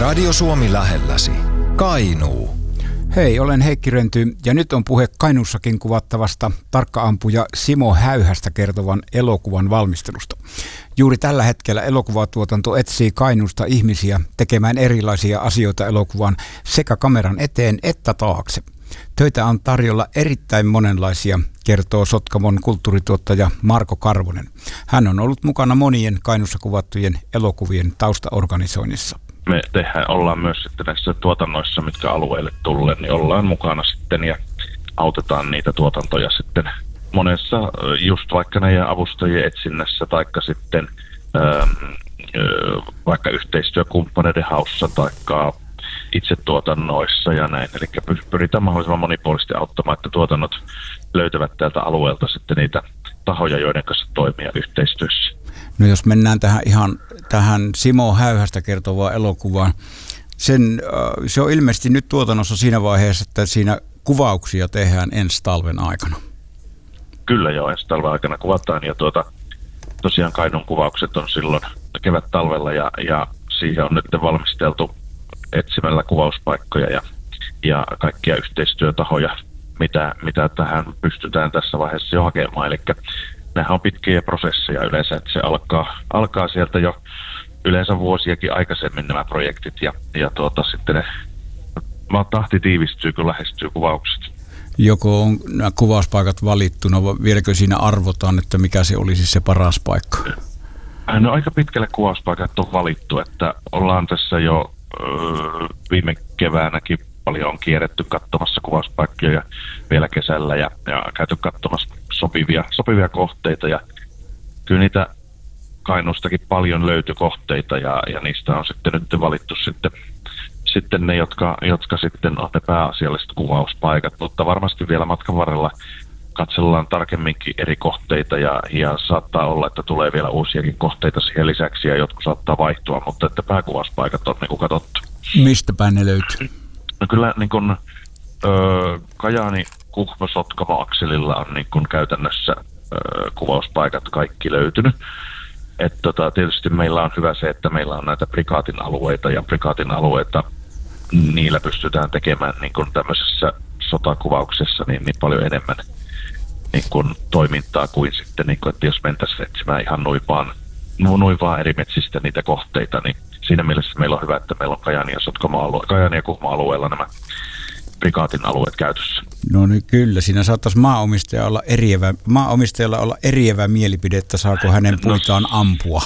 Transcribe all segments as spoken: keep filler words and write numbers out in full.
Radio Suomi lähelläsi. Kainuu. Hei, olen Heikki Renty ja nyt on puhe Kainuussakin kuvattavasta tarkka-ampuja Simo Häyhästä kertovan elokuvan valmistelusta. Juuri tällä hetkellä elokuvatuotanto etsii Kainuusta ihmisiä tekemään erilaisia asioita elokuvan sekä kameran eteen että taakse. Töitä on tarjolla erittäin monenlaisia, kertoo Sotkamon kulttuurituottaja Marko Karvonen. Hän on ollut mukana monien Kainuussa kuvattujen elokuvien taustaorganisoinnissa. Me tehdään, ollaan myös sitten näissä tuotannoissa, mitkä alueelle tulee, niin ollaan mukana sitten ja autetaan niitä tuotantoja sitten monessa, just vaikka näiden avustajien etsinnässä, taikka sitten ää, vaikka yhteistyökumppaneiden haussa, taikka itse tuotannoissa ja näin. Eli pyritään mahdollisimman monipuolisesti auttamaan, että tuotannot löytävät täältä alueelta sitten niitä tahoja, joiden kanssa toimia yhteistyössä. No jos mennään tähän ihan tähän Simo Häyhästä kertovaan elokuvaan, sen, se on ilmeisesti nyt tuotannossa siinä vaiheessa, että siinä kuvauksia tehdään ensi talven aikana. Kyllä joo, ensi talven aikana kuvataan ja tuota, tosiaan Kainuun kuvaukset on silloin kevät-talvella ja, ja siihen on nyt valmisteltu etsimällä kuvauspaikkoja ja, ja kaikkia yhteistyötahoja, mitä, mitä tähän pystytään tässä vaiheessa jo hakemaan. Eli nämä on pitkiä prosesseja yleensä, että se alkaa, alkaa sieltä jo yleensä vuosiakin aikaisemmin nämä projektit ja, ja tuota, sitten ne tahti tiivistyy, kun lähestyy kuvaukset. Joko on nämä kuvauspaikat valittu, no vieläkö siinä arvotaan, että mikä se olisi se paras paikka? No aika pitkälle kuvauspaikat on valittu, että ollaan tässä jo öö, viime keväänäkin paljon on kierretty katsomassa kuvauspaikkoja ja vielä kesällä ja, ja käyty katsomassa sopivia, sopivia kohteita ja kyllä niitä Kainuustakin paljon löytyi kohteita ja, ja niistä on sitten nyt valittu sitten, sitten ne, jotka, jotka sitten on ne pääasialliset kuvauspaikat, mutta varmasti vielä matkan varrella katsellaan tarkemminkin eri kohteita ja, ja saattaa olla, että tulee vielä uusiakin kohteita siihen lisäksi ja jotkut saattaa vaihtua, mutta että pääkuvauspaikat on niin kuin katsottu. Mistä päin ne löytyy? No kyllä niin kuin öö, Kajaani Kuhmo Sotkamo akselilla on niin kuin käytännössä öö, kuvauspaikat kaikki löytynyt. Et tota, tietysti meillä on hyvä se, että meillä on näitä prikaatin alueita ja prikaatin alueita, niillä pystytään tekemään niin kuin tämmöisessä sotakuvauksessa niin, niin paljon enemmän niin kuin toimintaa kuin sitten, niin kuin, että jos mentäisiin etsimään ihan noin vaan, noin vaan eri metsistä niitä kohteita, niin siinä mielessä meillä on hyvä, että meillä on Kajaani ja Sotkamo-alue, Kajaani ja Kuhmo-alueella nämä prikaatin alueet käytössä. No niin kyllä, siinä saattaisi maanomistaja olla eriävä, maaomistajalla olla eriävä mielipide, että saako hänen puitaan no, ampua.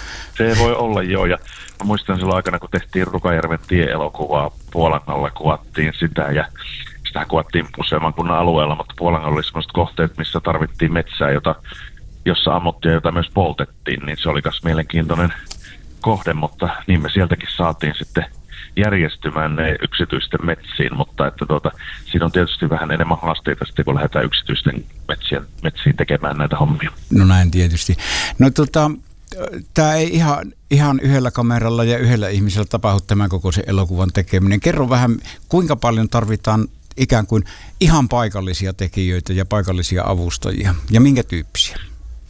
Se voi olla joo, ja mä muistan silloin aikana, kun tehtiin Rukajärven tie-elokuvaa, Puolangalla kuvattiin sitä, ja sitä kuvattiin useamman kunnan alueella, mutta Puolangalla oli sellaiset kohteet, missä tarvittiin metsää, jota, jossa ammuttiin ja jota myös poltettiin, niin se oli myös mielenkiintoinen kohde, mutta niin me sieltäkin saatiin sitten järjestymään ne yksityisten metsiin, mutta että tuota, siinä on tietysti vähän enemmän haasteita sitten, kun lähdetään yksityisten metsien, metsiin tekemään näitä hommia. No näin tietysti. No tota, tämä ei ihan, ihan yhdellä kameralla ja yhdellä ihmisellä tapahdu tämän kokoisen elokuvan tekeminen. Kerro vähän, kuinka paljon tarvitaan ikään kuin ihan paikallisia tekijöitä ja paikallisia avustajia ja minkä tyyppisiä?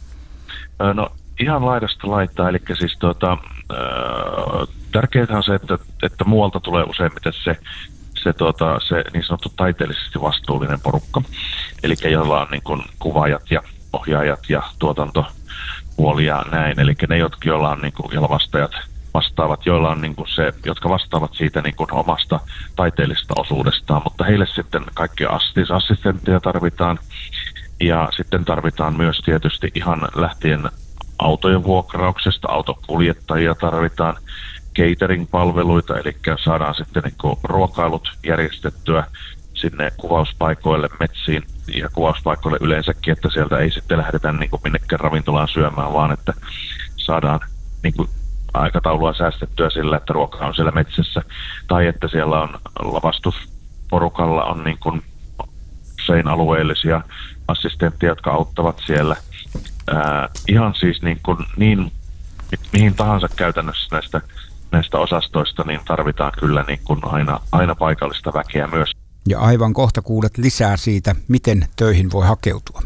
No ihan laidasta laittaa, eli siis tuota, äh, tärkeintä on se, että, että muualta tulee useimmiten se, se, tuota, se niin sanottu taiteellisesti vastuullinen porukka, eli joilla on niin kuin kuvaajat ja ohjaajat ja tuotantopuoli ja näin, eli ne, jotka, joilla on niin kuin, joilla vastajat vastaavat, joilla on niin kuin se, jotka vastaavat siitä niin kuin omasta taiteellisesta osuudestaan, mutta heille sitten kaikki assistentteja tarvitaan ja sitten tarvitaan myös tietysti ihan lähtien autojen vuokrauksesta, autokuljettajia tarvitaan, catering-palveluita, eli saadaan sitten niin ruokailut järjestettyä sinne kuvauspaikoille, metsiin ja kuvauspaikoille yleensäkin, että sieltä ei sitten lähdetä niin kuin minnekään ravintolaan syömään, vaan että saadaan niin kuin aikataulua säästettyä sillä, että ruoka on siellä metsässä, tai että siellä on lavastusporukalla on niin kuin usein alueellisia assistentteja, jotka auttavat siellä. Ää, ihan siis niin, kuin, niin mi, mihin tahansa käytännössä näistä, näistä osastoista niin tarvitaan kyllä niin kuin aina, aina paikallista väkeä myös. Ja aivan kohta kuulet lisää siitä, miten töihin voi hakeutua.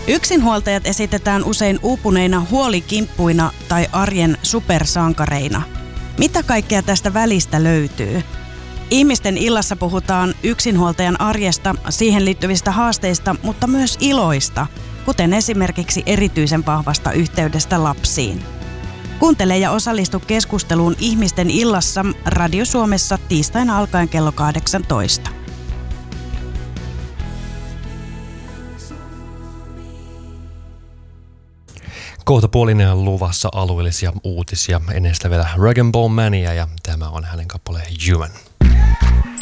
Yksinhuoltajat esitetään usein uupuneina huolikimppuina tai arjen supersankareina. Mitä kaikkea tästä välistä löytyy? Ihmisten illassa puhutaan yksinhuoltajan arjesta, siihen liittyvistä haasteista, mutta myös iloista, kuten esimerkiksi erityisen vahvasta yhteydestä lapsiin. Kuuntele ja osallistu keskusteluun Ihmisten illassa Radio Suomessa tiistaina alkaen kello kahdeksantoista. Kohta puolinen luvassa alueellisia uutisia. Ennen sitä vielä Rag and Bone Mania ja tämä on hänen kappaleen Human.